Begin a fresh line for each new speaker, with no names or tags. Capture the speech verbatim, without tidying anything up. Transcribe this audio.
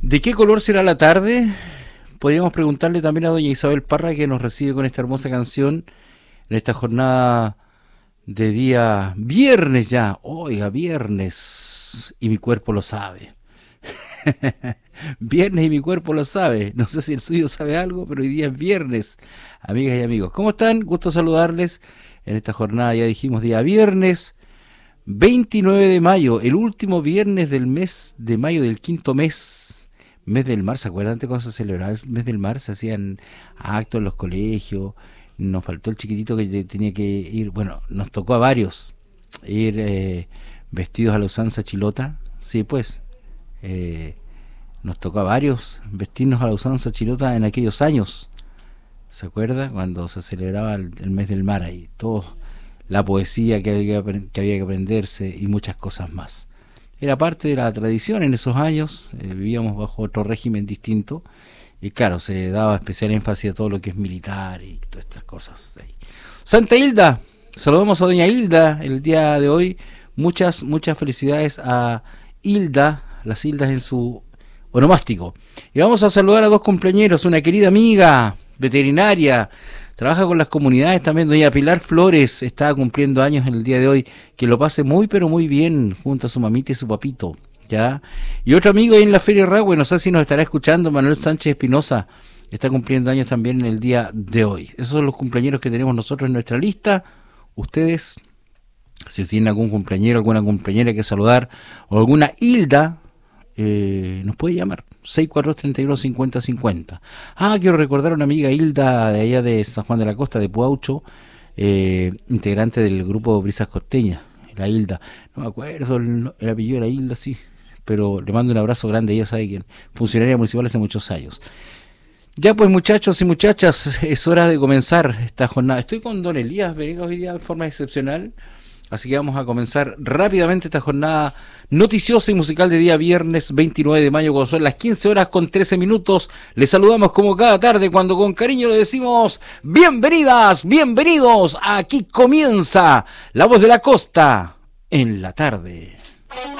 ¿De qué color será la tarde? Podríamos preguntarle también a doña Isabel Parra, que nos recibe con esta hermosa canción en esta jornada de día viernes ya. Oiga, viernes, y mi cuerpo lo sabe. Viernes y mi cuerpo lo sabe. No sé si el suyo sabe algo, pero hoy día es viernes, amigas y amigos. ¿Cómo están? Gusto saludarles en esta jornada, ya dijimos, día viernes veintinueve de mayo, el último viernes del mes de mayo, del quinto mes, mes del mar. ¿Se acuerdan de cuando se celebraba el mes del mar? Se hacían actos en los colegios. Nos faltó el chiquitito que tenía que ir, bueno, nos tocó a varios ir eh, vestidos a la usanza chilota. Sí, pues eh, nos tocó a varios vestirnos a la usanza chilota en aquellos años. ¿Se acuerda? Cuando se celebraba el, el mes del mar, ahí todo, la poesía que había, que había que aprenderse y muchas cosas más. Era parte de la tradición en esos años. Eh, vivíamos bajo otro régimen distinto y claro, se daba especial énfasis a todo lo que es militar y todas estas cosas ahí. Santa Hilda, saludamos a doña Hilda el día de hoy. Muchas, muchas felicidades a Hilda, las Hildas en su onomástico. Y vamos a saludar a dos cumpleañeros, una querida amiga veterinaria, trabaja con las comunidades también, doña Pilar Flores, está cumpliendo años en el día de hoy. Que lo pase muy pero muy bien junto a su mamita y su papito, ¿ya? Y otro amigo ahí en la Feria Rahue, no sé si nos estará escuchando, Manuel Sánchez Espinosa, está cumpliendo años también en el día de hoy. Esos son los cumpleañeros que tenemos nosotros en nuestra lista. Ustedes, si tienen algún cumpleañero, alguna cumpleañera que saludar, o alguna Hilda, eh, nos puede llamar seis cuatro dos, tres uno, cinco cero cinco cero. Ah, quiero recordar a una amiga Hilda de allá de San Juan de la Costa, de Puaucho, eh, integrante del grupo Brisas Costeñas, la Hilda, no me acuerdo el, el apellido de la Hilda, sí, pero le mando un abrazo grande, ella sabe quién, funcionaria municipal hace muchos años. Ya pues, muchachos y muchachas, es hora de comenzar esta jornada. Estoy con don Elías Venegas hoy día de forma excepcional, así que vamos a comenzar rápidamente esta jornada noticiosa y musical de día viernes veintinueve de mayo, cuando son las quince horas con trece minutos. Les saludamos como cada tarde, cuando con cariño le decimos bienvenidas, bienvenidos. Aquí comienza La Voz de la Costa en la tarde.